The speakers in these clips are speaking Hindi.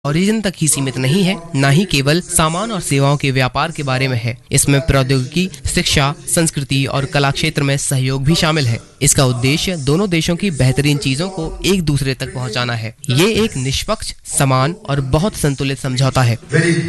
ओरिजिन तक ही सीमित नहीं है, न ही केवल सामान और सेवाओं के व्यापार के बारे में है। इसमें प्रौद्योगिकी, शिक्षा, संस्कृति और कला क्षेत्र में सहयोग भी शामिल है। इसका उद्देश्य दोनों देशों की बेहतरीन चीजों को एक दूसरे तक पहुंचाना है। ये एक निष्पक्ष, समान और बहुत संतुलित समझौता है।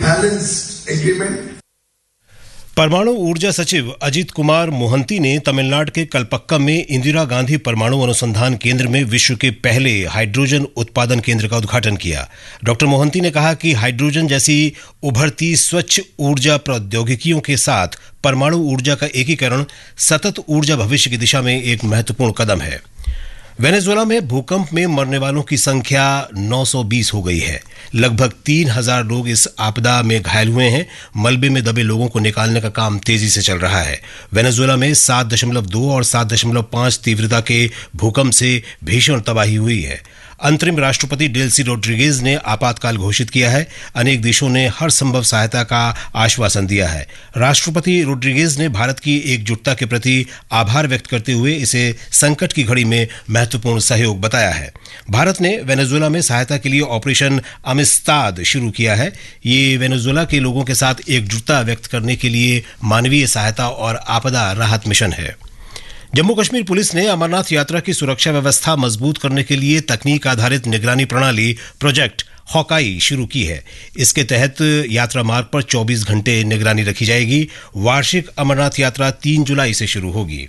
परमाणु ऊर्जा सचिव अजीत कुमार मोहंती ने तमिलनाडु के कलपक्कम में इंदिरा गांधी परमाणु अनुसंधान केंद्र में विश्व के पहले हाइड्रोजन उत्पादन केंद्र का उद्घाटन किया। डॉक्टर मोहंती ने कहा कि हाइड्रोजन जैसी उभरती स्वच्छ ऊर्जा प्रौद्योगिकियों के साथ परमाणु ऊर्जा का एकीकरण सतत ऊर्जा भविष्य की दिशा में एक महत्वपूर्ण कदम है। वेनेजुएला में भूकंप में मरने वालों की संख्या 920 हो गई है। लगभग 3000 लोग इस आपदा में घायल हुए हैं। मलबे में दबे लोगों को निकालने का काम तेजी से चल रहा है। वेनेजुएला में 7.2 और 7.5 तीव्रता के भूकंप से भीषण तबाही हुई है। अंतरिम राष्ट्रपति डेल्सी रोड्रिगेज ने आपातकाल घोषित किया है। अनेक देशों ने हर संभव सहायता का आश्वासन दिया है। राष्ट्रपति रोड्रिगेज ने भारत की एकजुटता के प्रति आभार व्यक्त करते हुए इसे संकट की घड़ी में महत्वपूर्ण सहयोग बताया है। भारत ने वेनेजुएला में सहायता के लिए ऑपरेशन अमिस्ताद शुरू किया है। ये वेनेजुएला के लोगों के साथ एकजुटता व्यक्त करने के लिए मानवीय सहायता और आपदा राहत मिशन है। जम्मू कश्मीर पुलिस ने अमरनाथ यात्रा की सुरक्षा व्यवस्था मजबूत करने के लिए तकनीक आधारित निगरानी प्रणाली प्रोजेक्ट हॉकाई शुरू की है। इसके तहत यात्रा मार्ग पर 24 घंटे निगरानी रखी जाएगी। वार्षिक अमरनाथ यात्रा 3 जुलाई से शुरू होगी।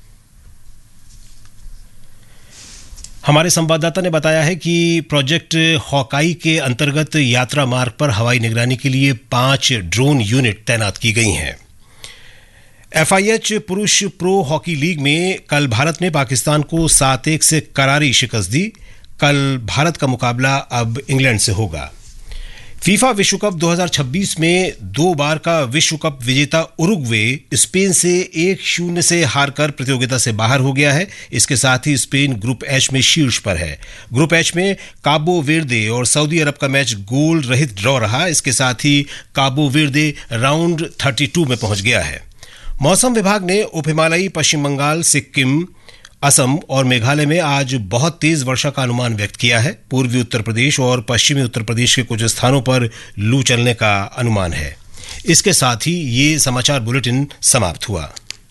हमारे संवाददाता ने बताया है कि प्रोजेक्ट हॉकाई के अंतर्गत यात्रा मार्ग पर हवाई निगरानी के लिए 5 ड्रोन यूनिट तैनात की गई हैं। FIH पुरुष प्रो हॉकी लीग में कल भारत ने पाकिस्तान को 7-1 से करारी शिकस्त दी। कल भारत का मुकाबला अब इंग्लैंड से होगा। फीफा विश्व कप 2026 में 2 बार का विश्व कप विजेता उरुग्वे स्पेन से 1-0 से हारकर प्रतियोगिता से बाहर हो गया है। इसके साथ ही स्पेन ग्रुप एच में शीर्ष पर है। ग्रुप एच में काबो वेर्दे और सऊदी अरब का मैच गोल रहित ड्रॉ रहा। इसके साथ ही काबो वेर्दे राउंड 32 में पहुंच गया है। मौसम विभाग ने उप हिमालयी पश्चिम बंगाल, सिक्किम, असम और मेघालय में आज बहुत तेज वर्षा का अनुमान व्यक्त किया है। पूर्वी उत्तर प्रदेश और पश्चिमी उत्तर प्रदेश के कुछ स्थानों पर लू चलने का अनुमान है। इसके साथ ही ये समाचार बुलेटिन समाप्त हुआ।